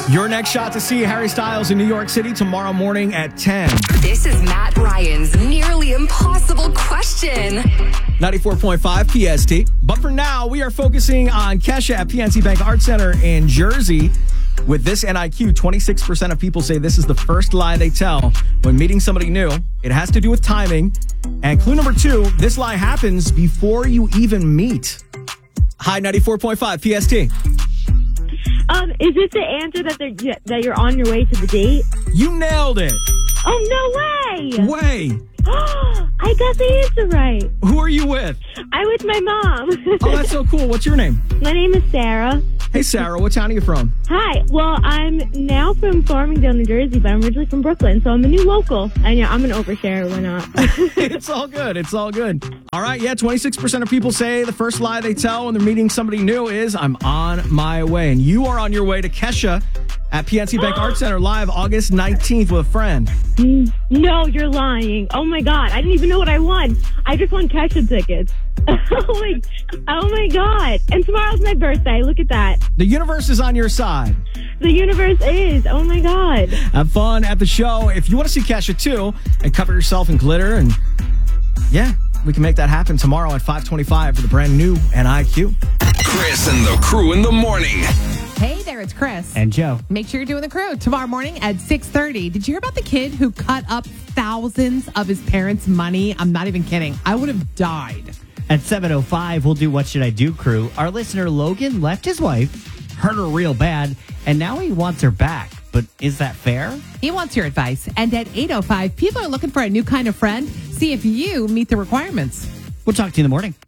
Your next shot to see Harry Styles in New York City tomorrow morning at 10. This is Matt Ryan's nearly impossible question. 94.5 PST. But for now, we are focusing on Kesha at PNC Bank Arts Center in Jersey. With this NIQ, 26% of people say this is the first lie they tell when meeting somebody new. It has to do with timing. And clue number 2, this lie happens before you even meet. Hi, 94.5 PST. Is this the answer that you're on your way to the date? You nailed it. Oh, no way! Way. I got the answer right. Who are you with? I'm with my mom. Oh, that's so cool. What's your name? My name is Sarah. Hey, Sarah. What town are you from? Hi. Well, I'm now from Farmingdale, New Jersey, but I'm originally from Brooklyn, so I'm a new local. And yeah, I'm an overshare. Why not? It's all good. It's all good. All right. Yeah, 26% of people say the first lie they tell when they're meeting somebody new is, I'm on my way. And you are on your way to Kesha at PNC Bank Arts Center live August 19th with a friend. No, you're lying. Oh, my God. I didn't even know what I won. I just won Kesha tickets. Oh, my God. And tomorrow's my birthday. Look at that. The universe is on your side. The universe is. Oh, my God. Have fun at the show. If you want to see Kesha, too, and cover yourself in glitter, and yeah, we can make that happen tomorrow at 5:25 for the brand new NIQ. Chris and the crew in the morning. Hey there, it's Chris. And Joe. Make sure you're doing the crew tomorrow morning at 6:30. Did you hear about the kid who cut up thousands of his parents' money? I'm not even kidding. I would have died. At 7:05, we'll do What Should I Do, crew. Our listener, Logan, left his wife, hurt her real bad, and now he wants her back. But is that fair? He wants your advice. And at 8:05, people are looking for a new kind of friend. See if you meet the requirements. We'll talk to you in the morning.